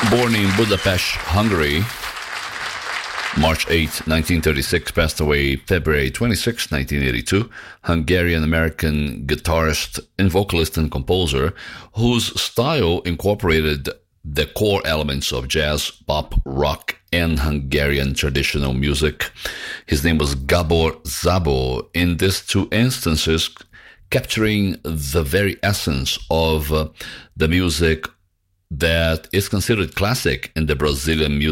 Born in Budapest, Hungary, March 8, 1936, passed away February 26, 1982, Hungarian-American guitarist and vocalist and composer whose style incorporated the core elements of jazz, pop, rock, and Hungarian traditional music. His name was Gabor Szabó, in these two instances capturing the very essence of the music that is considered classic in the Brazilian music